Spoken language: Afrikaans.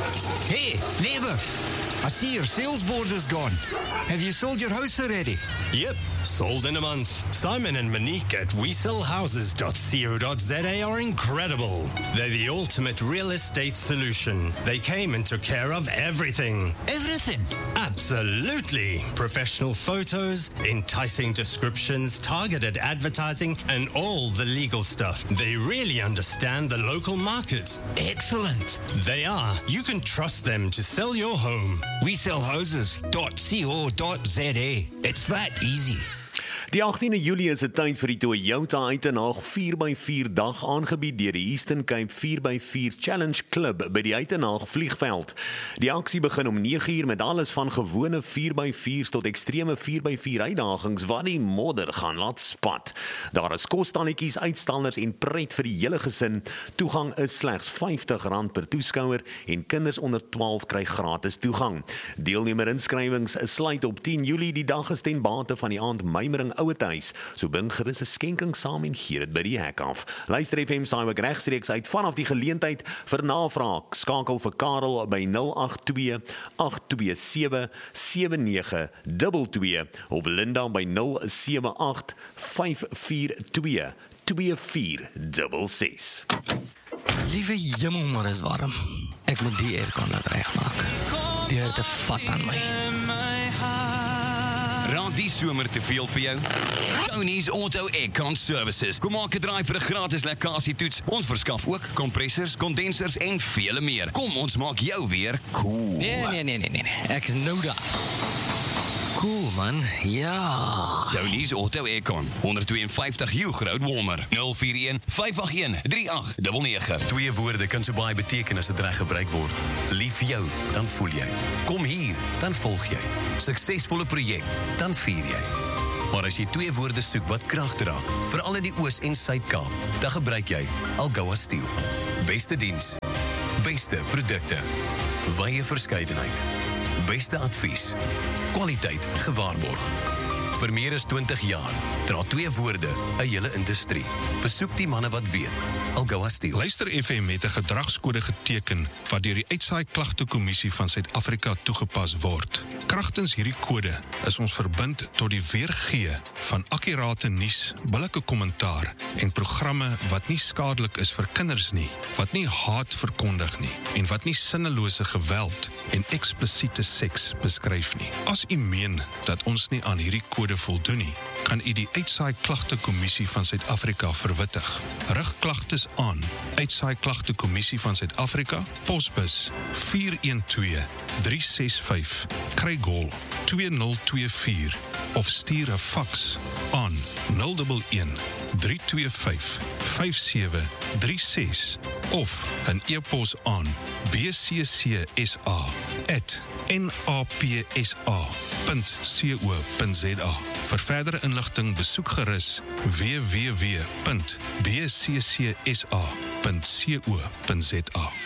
Hey, neighbour, I see your sales board is gone. Have you sold your house already? Yep, sold in a month. Simon and Monique at WeSellHouses.co.za are incredible. They're the ultimate real estate solution. They came and took care of everything. Everything? Absolutely. Professional photos, enticing descriptions, targeted advertising, and all the legal stuff. They really understand the local market. Excellent. They are. You can trust them to sell your home. WeSellHouses.co.za. It's that easy. Die 18de Julie is 'n tyd vir die Toyota Uitenhaag 4x4 dag aangebied deur die Eastern Cape 4x4 Challenge Club by die Uitenhaag vliegveld. Die aksie begin om 9uur met alles van gewone 4x4's tot ekstreme 4x4 uitdagings wat die modder gaan laat spat. Daar is kosstalletjies, uitstallers en pret vir die hele gesin. Toegang is slegs R50 per toeskouer en kinders onder 12 kry gratis toegang. Deelnemerinsskrywings sluit op 10 Julie. Die dag is ten bate van die aandmymering Ouetehuis, so bring gerus 'n skenking saam en gee dit by die hek af. Luister FM saai regstreeks uit vanaf die geleentheid. Vir navraag skakel vir Karel by 082-827-7922 of Linda by 078-542-2466. Liewe jemmel, maar is warm. Ek moet die aircon laat regmaak. Die het te vat aan my. Raak die somer te veel vir jou? Tony's Auto Aircon Services. Kom maak 'n draai vir 'n gratis lekkasietoets. Ons verskaf ook kompressors, kondensers en vele meer. Kom, ons maak jou weer cool. Nee. Ek is nou daar. Cool, man. Ja. Tony's Auto Aircon. 152 Hugh Road, Walmer. 041-581-3899. Twee woorde kan so baie beteken as dit reg gebruik word. Lief vir jou, dan voel jy. Kom hier, dan volg jy. Suksesvolle projek, dan vier jy. Maar as jy twee woorde soek wat krag dra, veral in die Oos- en Suid-Kaap, dan gebruik jy Algoa Steel. Beste diens, beste produkte, wye verskeidenheid, beste advies, kwaliteit gewaarborg. Vir meer as 20 jaar dra twee woorde 'n hele industrie. Besoek die manne wat weet. Algoa Steel. Luister FM het 'n gedragskode geteken wat deur die Uitsaai Klagtekommissie van Suid-Afrika toegepas word. Kragtens hierdie kode is ons verbind tot die weergee van akkurate nuus, billike kommentaar en programme wat nie skadelik is vir kinders nie, wat nie haat verkondig nie en wat nie sinnelose geweld en eksplisiete seks beskryf nie. As u meen dat ons nie aan hierdie kode voldoen nie, kan u die Uitsaai Klagtekommissie van Suid-Afrika verwittig. Rig klagtes aan Uitsaai Klagtekommissie van Suid-Afrika, posbus 412365, Craig-Hall 2024 of stuur 'n faks aan 011 325 5736 of 'n e-pos aan bccsa@napsa.co.za. Vir verdere inligting besoek gerus www.bccsa.co.za.